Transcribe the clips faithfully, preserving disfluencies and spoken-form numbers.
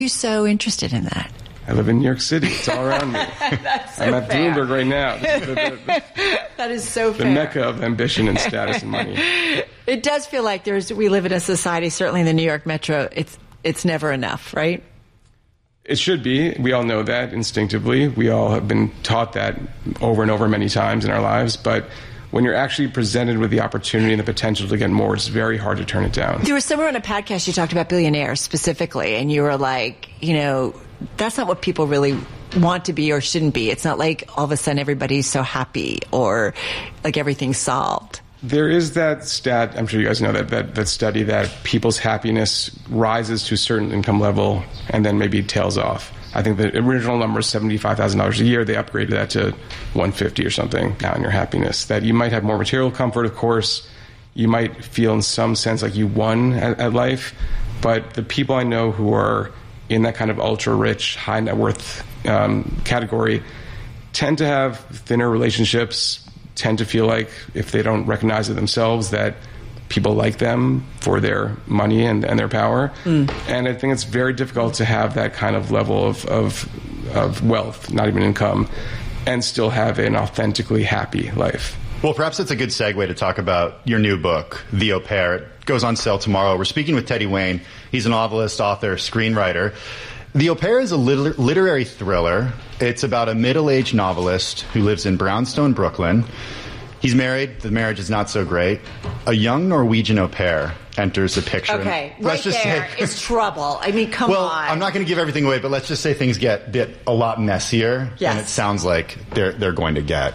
you so interested in that? I live in New York City. It's all around me. That's so I'm at fair. Bloomberg right now. The, the, the, that is so the fair. mecca of ambition and status and money. It does feel like there's. We live in a society, certainly in the New York Metro, it's it's never enough, right? It should be. We all know that instinctively. We all have been taught that over and over many times in our lives. But when you're actually presented with the opportunity and the potential to get more, it's very hard to turn it down. There was somewhere on a podcast you talked about billionaires specifically, and you were like, you know, that's not what people really want to be or shouldn't be. It's not like all of a sudden everybody's so happy or like everything's solved. There is that stat, I'm sure you guys know that, that, that study that people's happiness rises to a certain income level and then maybe tails off. I think the original number is seventy-five thousand dollars a year. They upgraded that to one hundred fifty thousand dollars or something now in your happiness. That you might have more material comfort, of course. You might feel in some sense like you won at, at life. But the people I know who are in that kind of ultra-rich, high net worth um, category tend to have thinner relationships, tend to feel like if they don't recognize it themselves that people like them for their money and, and their power. Mm. And I think it's very difficult to have that kind of level of, of, of wealth, not even income, and still have an authentically happy life. Well, perhaps it's a good segue to talk about your new book, The Au Pair. It goes on sale tomorrow. We're speaking with Teddy Wayne. He's a novelist, author, screenwriter. The Au Pair is a liter- literary thriller. It's about a middle-aged novelist who lives in Brownstone, Brooklyn. He's married. The marriage is not so great. A young Norwegian au pair enters the picture. Okay, and right let's just there say, is trouble. I mean, come well, on. Well, I'm not going to give everything away, but let's just say things get, get a lot messier yes. than it sounds like they're, they're going to get.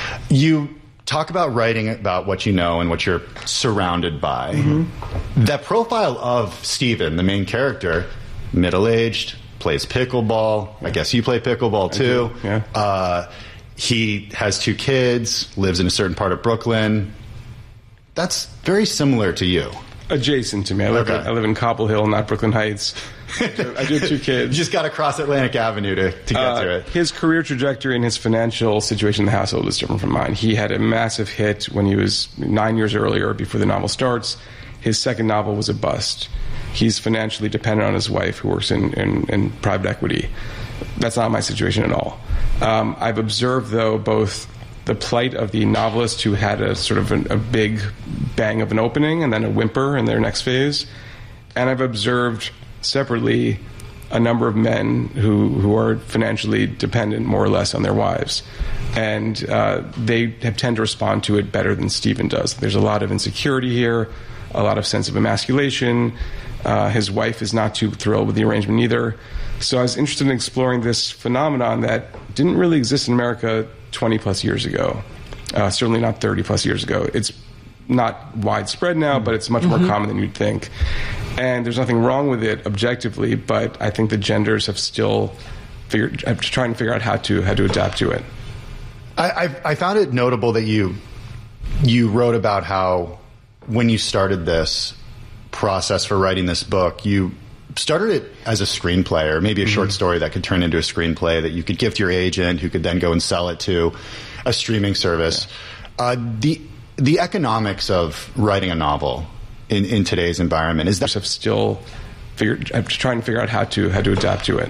You talk about writing about what you know and what you're surrounded by. Mm-hmm. That profile of Stephen, the main character, middle-aged, plays pickleball. I guess you play pickleball, too. Yeah. Uh, he has two kids, lives in a certain part of Brooklyn. That's very similar to you. Adjacent to me. I live, Okay. I live in Cobble Hill, not Brooklyn Heights. I do have two kids. You just got to cross Atlantic Avenue to, to get Uh, to it. his career trajectory and his financial situation in the household is different from mine. He had a massive hit when he was nine years earlier, before the novel starts. His second novel was a bust. He's financially dependent on his wife, who works in, in, in private equity. That's not my situation at all. Um, I've observed, though, both the plight of the novelist who had a sort of an, a big bang of an opening and then a whimper in their next phase, and I've observed separately a number of men who, who are financially dependent, more or less, on their wives. And uh, they have tend to respond to it better than Stephen does. There's a lot of insecurity here, a lot of sense of emasculation. Uh, his wife is not too thrilled with the arrangement either. So I was interested in exploring this phenomenon that didn't really exist in America twenty plus years ago. Uh, certainly not thirty plus years ago. It's not widespread now, but it's much more mm-hmm. common than you'd think. And there's nothing wrong with it objectively, but I think the genders have still figured, I'm trying to figure out how to how to adapt to it. I, I, I found it notable that you you wrote about how when you started this process for writing this book, you started it as a screenplay, or maybe a mm-hmm. short story that could turn into a screenplay that you could give to your agent, who could then go and sell it to a streaming service. Yeah. Uh, the the economics of writing a novel in, in today's environment is that have still figured, I'm trying to figure out how to how to adapt to it.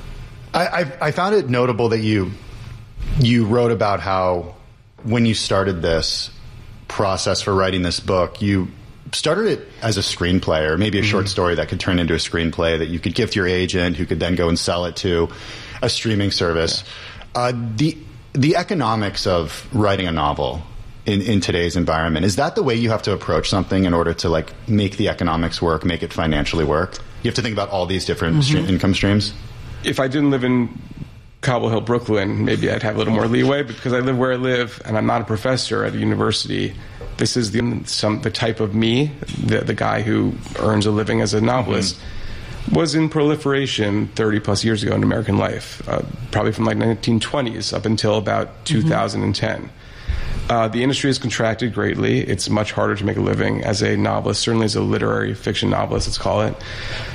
I, I, I found it notable that you you wrote about how when you started this process for writing this book, you started it as a screenplay, or maybe a mm-hmm. short story that could turn into a screenplay that you could give to your agent, who could then go and sell it to a streaming service. Yeah. Uh, the the economics of writing a novel in, in today's environment, is that the way you have to approach something in order to like make the economics work, make it financially work? You have to think about all these different mm-hmm. stre- income streams? If I didn't live in Cobble Hill, Brooklyn, maybe I'd have a little more leeway, but because I live where I live and I'm not a professor at a university, this is the some the type of me, the, the guy who earns a living as a novelist, mm-hmm. was in proliferation thirty plus years ago in American life, uh, probably from like nineteen twenties up until about two thousand ten. Mm-hmm. Uh, the industry has contracted greatly. It's much harder to make a living as a novelist, certainly as a literary fiction novelist, let's call it.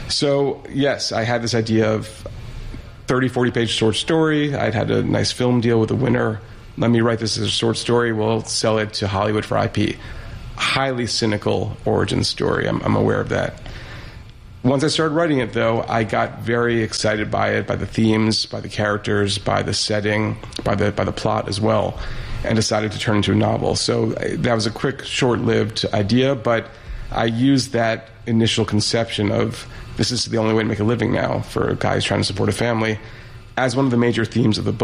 So, yes, I had this idea of thirty, forty page short story. I'd had a nice film deal with a winner. Let me write this as a short story. We'll sell it to Hollywood for I P. Highly cynical origin story. I'm, I'm aware of that. Once I started writing it, though, I got very excited by it, by the themes, by the characters, by the setting, by the by the plot as well, and decided to turn it into a novel. So that was a quick, short-lived idea, but I used that initial conception of this is the only way to make a living now for a guy who's trying to support a family as one of the major themes of the book.